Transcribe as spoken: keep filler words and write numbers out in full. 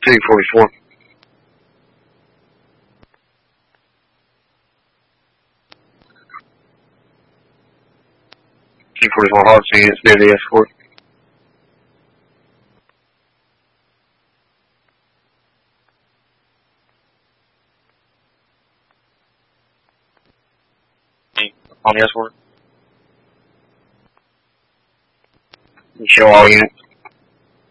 King forty-four. King forty-four Hawks units near the escort. On the escort. Show all units.